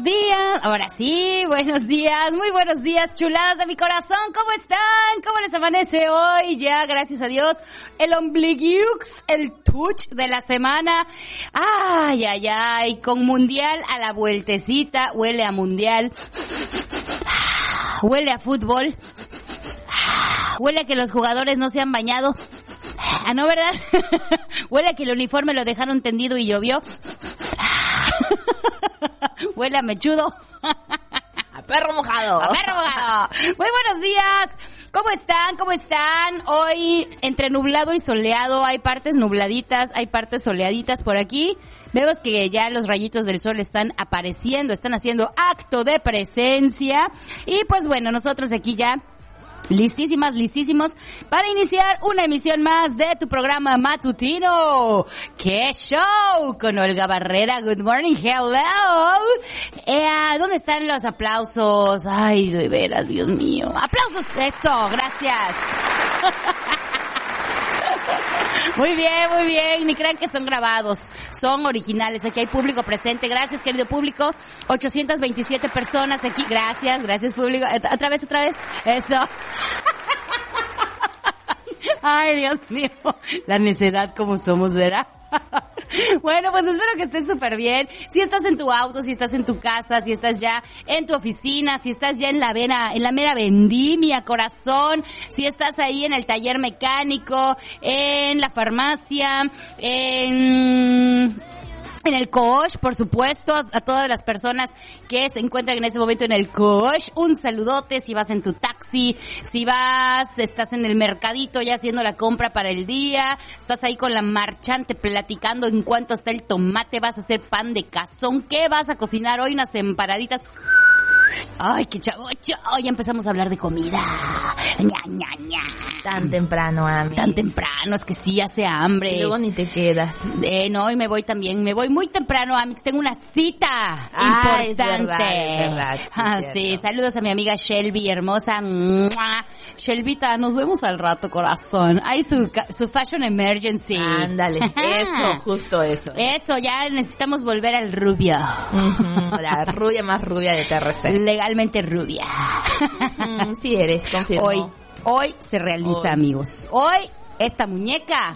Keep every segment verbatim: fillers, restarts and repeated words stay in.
días, ahora sí, buenos días, muy buenos días, chuladas de mi corazón, ¿cómo están? ¿Cómo les amanece hoy? Ya, gracias a Dios, el ombliguiux, el touch de la semana, ay, ay, ay, con mundial a la vueltecita, huele a mundial, huele a fútbol, huele a que los jugadores no se han bañado, ah, ¿no, verdad? Huele a que el uniforme lo dejaron tendido y llovió. Huele a mechudo. A perro mojado. A perro mojado. Muy buenos días. ¿Cómo están? ¿Cómo están? Hoy entre nublado y soleado, hay partes nubladitas, hay partes soleaditas por aquí. Vemos que ya los rayitos del sol están apareciendo, están haciendo acto de presencia. Y pues bueno, nosotros aquí ya listísimas, listísimos para iniciar una emisión más de tu programa matutino. ¡Qué show! Con Olga Barrera. Good morning, hello. Eh, ¿Dónde están los aplausos? Ay, de veras, Dios mío. ¡Aplausos! Eso, gracias. Muy bien, muy bien. Ni crean que son grabados. Son originales. Aquí hay público presente. Gracias, querido público. ochocientas veintisiete personas aquí. Gracias, gracias, público. Otra vez, otra vez. Eso. Ay, Dios mío. La necedad como somos, ¿verdad? Bueno, pues espero que estés súper bien. Si estás en tu auto, si estás en tu casa, si estás ya en tu oficina, si estás ya en la vera, en la mera vendimia, corazón, si estás ahí en el taller mecánico, en la farmacia, en... en el Coach, por supuesto, a todas las personas que se encuentran en este momento en el Coach, un saludote. Si vas en tu taxi, si vas, estás en el mercadito ya haciendo la compra para el día, estás ahí con la marchante platicando en cuánto está el tomate, vas a hacer pan de cazón, ¿qué vas a cocinar hoy? Unas empanaditas. Ay, qué chavocho. Hoy empezamos a hablar de comida. Ña, Ña, Ña. Tan temprano, Ami. Tan temprano, es que sí hace hambre. Y luego ni te quedas. Eh, no, y me voy también. Me voy muy temprano, Amix. Tengo una cita ah, importante. Es verdad, es verdad. Ah, sí, saludos a mi amiga Shelby, hermosa. ¡Mua! Shelvita, nos vemos al rato, corazón. Ay, su, su fashion emergency. Ándale, eso, justo eso. Eso, ya necesitamos volver al rubio. Uh-huh, la rubia más rubia de T R C. Legalmente rubia. Mm, sí eres, confirmo. Hoy, hoy se realiza, hoy. Amigos. Hoy, esta muñeca.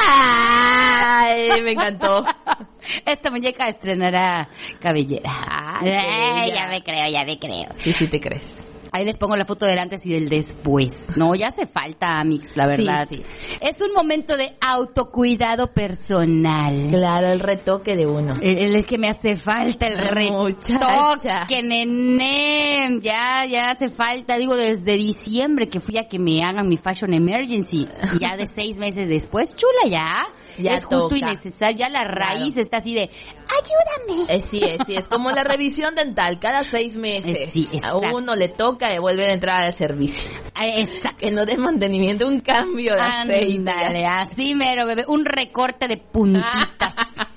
¡Ay! Me encantó. Esta muñeca estrenará cabellera. Ah, Ay, ya me creo, ya me creo. Sí, sí te crees. Ahí les pongo la foto del antes y del después. No, ya hace falta, Amix, la verdad. Sí, sí. Es un momento de autocuidado personal. Claro, el retoque de uno. El, el que me hace falta, el retoque, nené. Ya, ya hace falta. Digo, desde diciembre que fui a que me hagan mi fashion emergency. Ya de seis meses después, chula, ya. Ya es justo y necesario. Ya la raíz claro. Está así de, ayúdame. Eh, sí, es, sí, es como la revisión dental. Cada seis meses eh, sí, a uno le toca de volver a entrar al servicio. Exacto. Que no dé mantenimiento, un cambio de aceite. Ándale, así mero, bebé. Un recorte de puntitas.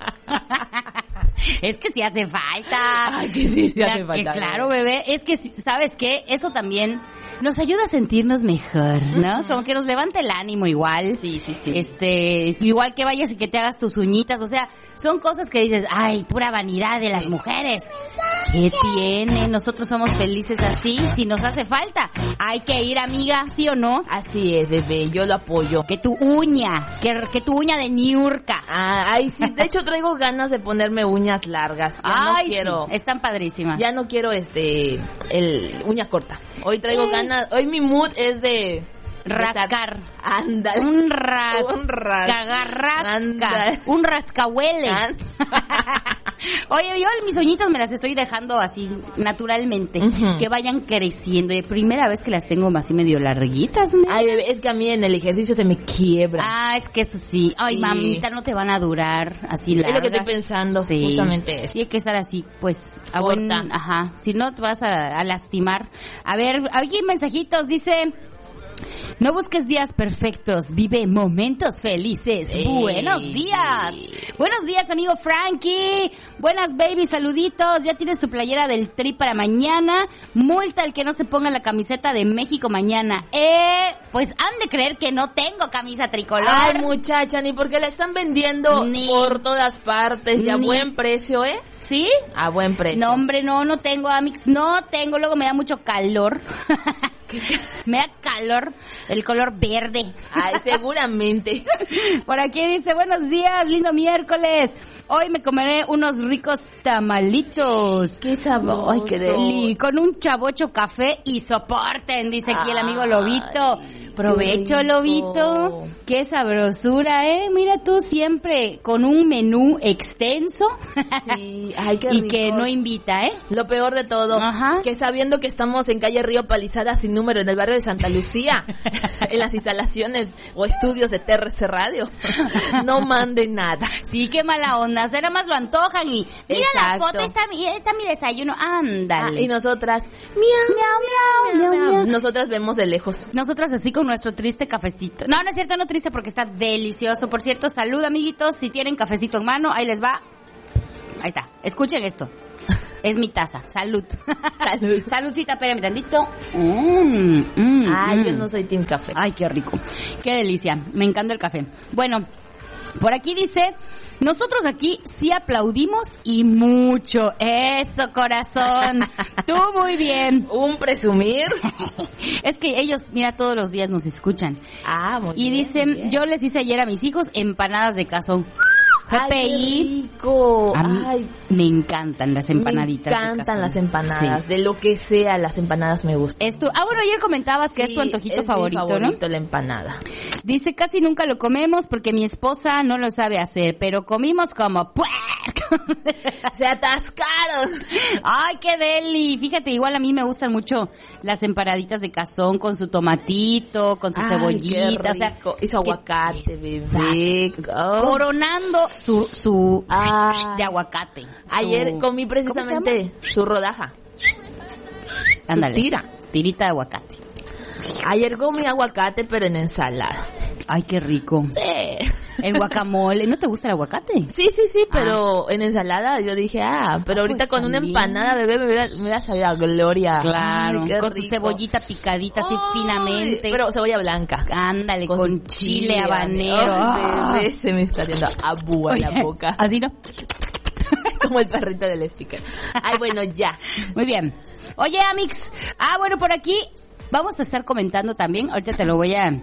Es que sí hace falta. Ay, que sí, sí hace falta. Que claro, bebé. Es que, ¿sabes qué? Eso también nos ayuda a sentirnos mejor, ¿no? Uh-huh. Como que nos levanta el ánimo igual. Sí, sí, sí. Este, igual que vayas y que te hagas tus uñitas. O sea, son cosas que dices, ay, pura vanidad de las mujeres. ¿Qué tiene? Nosotros somos felices así. Si nos hace falta, hay que ir, amiga, ¿sí o no? Así es, bebé. Yo lo apoyo. Que tu uña, que, que tu uña de Niurka. Ah, ay, sí. De hecho, traigo ganas de ponerme uñas largas. Ya ay, no quiero. Sí, están padrísimas. Ya no quiero, este, el uña corta. Hoy traigo ganas. Hoy mi mood es de rascar. Ándale. Un ras. Un ras. Cagarrasca. Un rascahuele. Oye, yo mis uñitas me las estoy dejando así naturalmente, uh-huh. Que vayan creciendo. Y primera vez que las tengo así medio larguitas, ¿no? Ay, bebé, es que a mí en el ejercicio se me quiebra. Ah, es que eso sí. Ay, sí. Mamita, no te van a durar así largas. Es lo que estoy pensando, sí. Justamente eso. Sí, hay que estar así, pues, a buen, ajá. Si no, te vas a, a lastimar. A ver, aquí mensajitos, dice... No busques días perfectos, vive momentos felices. Ey. Buenos días. Buenos días, amigo Frankie. Buenas, baby, saluditos. Ya tienes tu playera del Tri para mañana. Multa el que no se ponga la camiseta de México mañana. Eh, pues han de creer que no tengo camisa tricolor. Ay, muchacha, ni porque la están vendiendo Ni. por todas partes y a Ni. buen precio, ¿eh? ¿Sí? A buen precio. No, hombre, no, no tengo, Amix, no tengo, luego me da mucho calor. Me da calor el color verde. Ay, seguramente. Por aquí dice, buenos días, lindo miércoles. Hoy me comeré unos ricos tamalitos. Qué sabroso. Ay, qué deli. Con un chavocho café y soporten, dice aquí el amigo Lobito. Ay, Provecho, qué rico. Lobito. Qué sabrosura, ¿eh? Mira tú siempre con un menú extenso. Sí, ay, qué y rico. que no invita, ¿eh? Lo peor de todo, Ajá. que sabiendo que estamos en calle Río Palizada sin número en el barrio de Santa Lucía, en las instalaciones o estudios de T R C Radio, no mande nada. Sí, qué mala onda. Nada más lo antojan y mira la Exacto. foto, está mi, está mi desayuno. Ah, Ándale. y nosotras, miau, miau, miau, miau. nosotras vemos de lejos. Nosotras así con nuestro triste cafecito. No, no es cierto, no triste porque está delicioso. Por cierto, salud, amiguitos. Si tienen cafecito en mano, ahí les va. Ahí está. Escuchen esto. Es mi taza. Salud. Salud. Saludcita, espérame tantito. Mm, mm, Ay, mm. yo no soy team café. Ay, qué rico. Qué delicia. Me encanta el café. Bueno, por aquí dice, nosotros aquí sí aplaudimos y mucho. Eso, corazón. Tú muy bien. Un presumir. Es que ellos, mira, todos los días nos escuchan. Ah, muy Y bien, dicen, muy bien. yo les hice ayer a mis hijos empanadas de cazón. G P Ay, I. qué rico. A mí Ay, me encantan las empanaditas. me de encantan cazón. las empanadas. Sí. De lo que sea, las empanadas me gustan. Es tu- ah, bueno, ayer comentabas que es tu Sí, antojito es favorito, mi favorito, la empanada. ¿no? Dice, casi nunca lo comemos porque mi esposa no lo sabe hacer, pero comimos como puerco. Se atascaron. Ay, qué deli. Fíjate, igual a mí me gustan mucho las empanaditas de cazón con su tomatito, con su Ay, cebollita, qué o sea, rico. Y su aguacate, bebé. Exacto. Oh. coronando su su Ah. de aguacate. Su- Ayer comí precisamente su rodaja. Ándale. su tira. Tirita de aguacate. Ayer comí aguacate, pero en ensalada. Ay, qué rico. Sí. El guacamole, ¿no te gusta el aguacate? Sí, sí, sí, pero en ensalada yo dije, ah, pero Ah, ahorita pues con una también. empanada, bebé, me hubiera, me hubiera sabido a gloria. Claro, Ay, qué con su rico. cebollita picadita así Ay, finamente. Pero cebolla blanca. Ándale, con, su chile habanero. Ay, Ah. bebé, se me está haciendo abu a la Oye, boca. Así no. Como el perrito del sticker. Ay, bueno, ya. Muy bien. Oye, Amix. Ah, bueno, por aquí vamos a estar comentando también. Ahorita te lo voy a,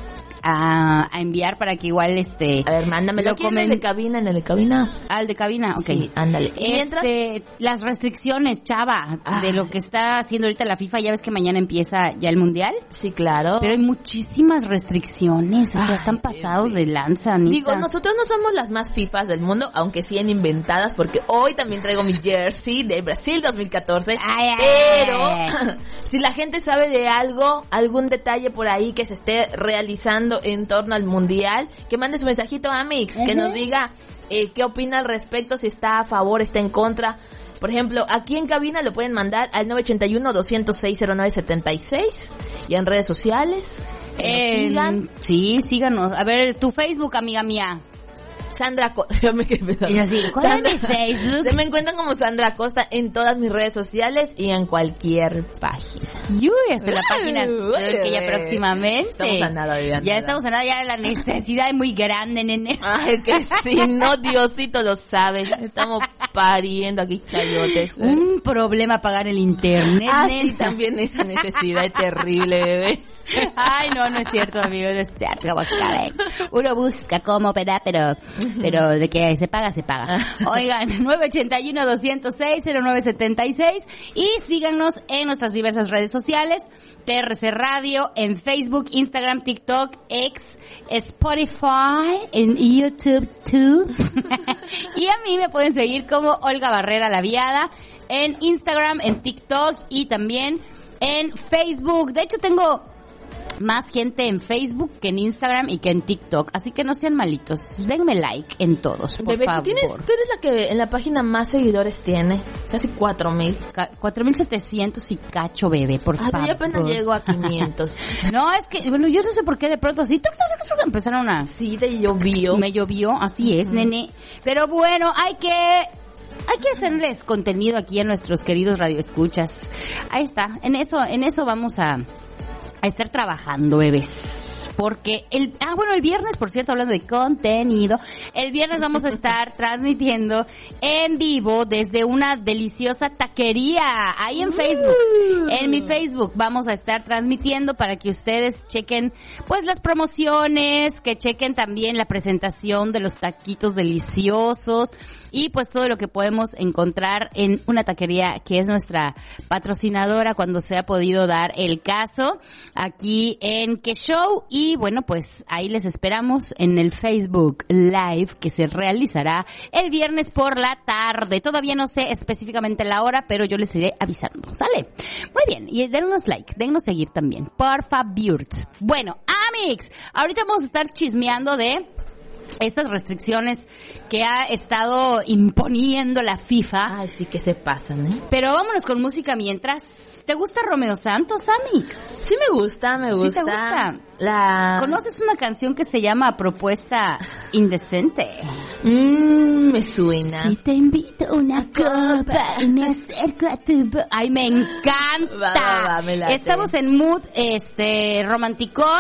a, a enviar para que igual este... A ver, mándamelo. Lo Aquí en comen- el de cabina, en el de cabina. Al de cabina, ok. Sí, ándale. Y mientras- Este, las restricciones, chava, Ah. de lo que está haciendo ahorita la FIFA. Ya ves que mañana empieza ya el Mundial. Sí, claro. Pero hay muchísimas restricciones. O sea, Ay, están pasados de lanza, Anita. Digo, nosotros no somos las más fifas del mundo, aunque sí en inventadas, porque hoy también traigo mi jersey de Brasil dos mil catorce. Ay, ay, pero ay. si la gente sabe de algo, algún detalle por ahí que se esté realizando en torno al mundial, que mande su mensajito a Mix, que Ujú. nos diga eh, qué opina al respecto, si está a favor, está en contra. Por ejemplo, aquí en cabina lo pueden mandar al nueve ocho uno, dos cero seis, cero nueve siete seis y en redes sociales. Que nos Eh, sigan. Sí, síganos. A ver, tu Facebook, amiga mía. Sandra Costa. Yo me quedé Y así, ¿cuál es mi Sandra- Facebook? Se me encuentran como Sandra Costa en todas mis redes sociales y en cualquier página. Uy, hasta la página Uy, que ya bebé. próximamente. Estamos a nada, bebé, a Ya nada. estamos a nada, ya la necesidad es muy grande, nene. Ay, que si no, Diosito lo sabe. Estamos pariendo aquí chayotes. Un problema pagar el internet, Ah, sí, nena. también esa necesidad es terrible, bebé. Ay, no, no es cierto, amigo, no es cierto. Como que, a ver, uno busca cómo, ¿verdad? Pero, pero de que se paga, se paga. Oigan, nueve ocho uno, dos cero seis, cero nueve siete seis y síganos en nuestras diversas redes sociales, T R C Radio, en Facebook, Instagram, TikTok, X, Spotify, en YouTube, too. Y a mí me pueden seguir como Olga Barrera La Viada en Instagram, en TikTok y también en Facebook. De hecho, tengo más gente en Facebook que en Instagram y que en TikTok. Así que no sean malitos. Denme like en todos, por Bebé, favor. ¿tú, tienes, tú eres la que en la página más seguidores tiene. Casi cuatro mil. cuatro mil setecientos y cacho, bebé, por ah, favor. Yo apenas llego a quinientos. No, es que, bueno, yo no sé por qué de pronto así empezaron a... Sí, te llovió. Me llovió, así es, uh-huh. nene. Pero bueno, hay que... Hay que hacerles contenido aquí a nuestros queridos radioescuchas. Ahí está, en eso, en eso vamos a... a estar trabajando, bebés. Porque el, ah, bueno, el viernes, por cierto, hablando de contenido, el viernes vamos a estar transmitiendo en vivo desde una deliciosa taquería, ahí en Facebook, en mi Facebook vamos a estar transmitiendo para que ustedes chequen, pues, las promociones, que chequen también la presentación de los taquitos deliciosos y pues todo lo que podemos encontrar en una taquería que es nuestra patrocinadora cuando se ha podido dar el caso aquí en Que Show. Y bueno, pues ahí les esperamos en el Facebook Live que se realizará el viernes por la tarde. Todavía no sé específicamente la hora, pero yo les iré avisando, ¿sale? Muy bien, y denos like, denos seguir también, por favor. Bueno, amigos, ahorita vamos a estar chismeando de estas restricciones que ha estado imponiendo la FIFA. Ay, sí que se pasan, ¿eh? Pero vámonos con música mientras. ¿Te gusta Romeo Santos, Amix? Sí me gusta, me gusta. ¿Sí te gusta? La... ¿Conoces una canción que se llama Propuesta Indecente? Mmm, me suena. Si te invito a una copa y me acerco a tu boca. Ay, me encanta. Va, va, va, me late. Estamos en mood, este, romanticón.